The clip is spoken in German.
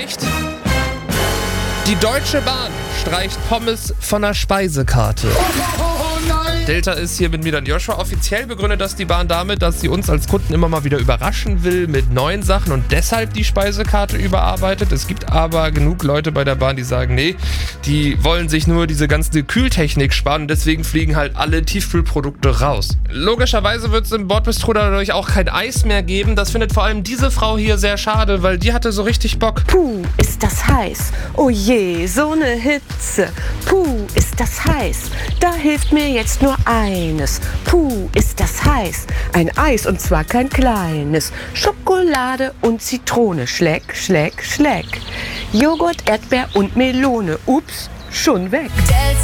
Die Deutsche Bahn streicht Pommes von der Speisekarte. Delta ist hier mit mir dann Joshua. Offiziell begründet das die Bahn damit, dass sie uns als Kunden immer mal wieder überraschen will mit neuen Sachen und deshalb die Speisekarte überarbeitet. Es gibt aber genug Leute bei der Bahn, die sagen, nee, die wollen sich nur diese ganze Kühltechnik sparen und deswegen fliegen halt alle Tiefkühlprodukte raus. Logischerweise wird es im Bordbistro dadurch auch kein Eis mehr geben. Das findet vor allem diese Frau hier sehr schade, weil die hatte so richtig Bock. Puh, ist das heiß. Oh je, so eine Hitze. Puh, ist das heiß. Da hilft mir jetzt nur eines. Puh, ist das heiß. Ein Eis und zwar kein kleines. Schokolade und Zitrone. Schleck, schleck, schleck. Joghurt, Erdbeer und Melone. Ups, schon weg.